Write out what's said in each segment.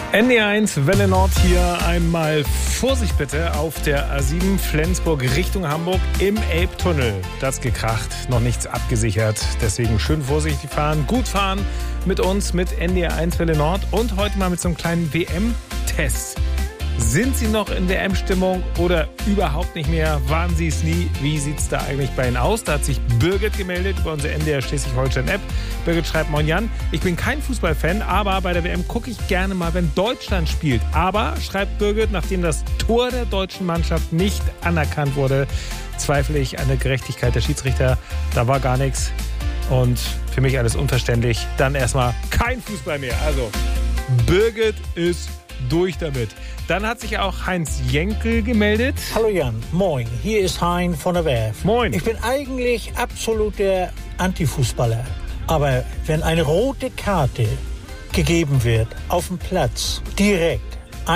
NDR1 Welle Nord hier einmal Vorsicht bitte auf der A7 Flensburg Richtung Hamburg im Elbtunnel. Das gekracht, noch nichts abgesichert. Deswegen schön vorsichtig fahren, gut fahren mit uns, mit NDR1 Welle Nord und heute mal mit so einem kleinen WM-Test. Sind Sie noch in WM-Stimmung oder überhaupt nicht mehr? Waren Sie es nie? Wie sieht es da eigentlich bei Ihnen aus? Da hat sich Birgit gemeldet über unsere NDR Schleswig-Holstein-App. Birgit schreibt: Moin Jan, ich bin kein Fußballfan, aber bei der WM gucke ich gerne mal, wenn Deutschland spielt. Aber, schreibt Birgit, nachdem das Tor der deutschen Mannschaft nicht anerkannt wurde, zweifle ich an der Gerechtigkeit der Schiedsrichter. Da war gar nichts und für mich alles unverständlich. Dann erstmal kein Fußball mehr. Also, Birgit ist durch damit. Dann hat sich auch Heinz Jenkel gemeldet. Hallo Jan, moin. Hier ist Hein von der Werf. Moin. Ich bin eigentlich absoluter Antifußballer. Aber wenn eine rote Karte gegeben wird auf dem Platz, direkt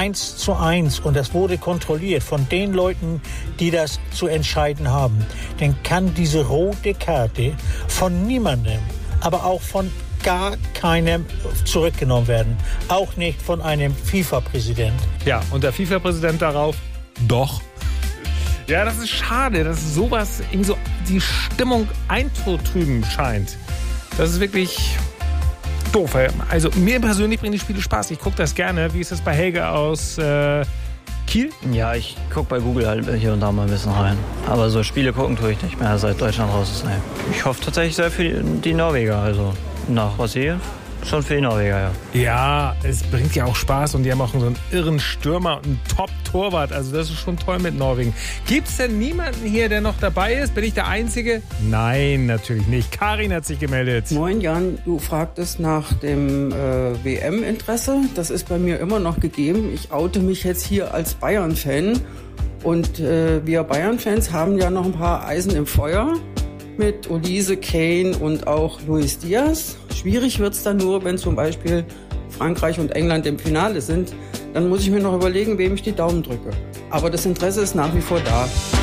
1:1 und das wurde kontrolliert von den Leuten, die das zu entscheiden haben, dann kann diese rote Karte von niemandem, aber auch von gar keinem zurückgenommen werden. Auch nicht von einem FIFA-Präsident. Ja, und der FIFA-Präsident darauf: doch. Ja, das ist schade, dass sowas irgendwie so die Stimmung einzutrüben scheint. Das ist wirklich doof. Also mir persönlich bringen die Spiele Spaß. Ich gucke das gerne. Wie ist das bei Helge aus Kiel? Ja, ich gucke bei Google halt hier und da mal ein bisschen rein. Aber so Spiele gucken tue ich nicht mehr, seit Deutschland raus ist. Ich hoffe tatsächlich sehr für die Norweger. Also nach was hier? Schon für die Norweger, ja. Ja, es bringt ja auch Spaß und die haben auch so einen irren Stürmer und einen Top-Torwart. Also das ist schon toll mit Norwegen. Gibt es denn niemanden hier, der noch dabei ist? Bin ich der Einzige? Nein, natürlich nicht. Karin hat sich gemeldet. Moin Jan, du fragtest nach dem WM-Interesse. Das ist bei mir immer noch gegeben. Ich oute mich jetzt hier als Bayern-Fan. Und wir Bayern-Fans haben ja noch ein paar Eisen im Feuer. Mit Olise, Kane und auch Luis Diaz. Schwierig wird's dann nur, wenn zum Beispiel Frankreich und England im Finale sind. Dann muss ich mir noch überlegen, wem ich die Daumen drücke. Aber das Interesse ist nach wie vor da.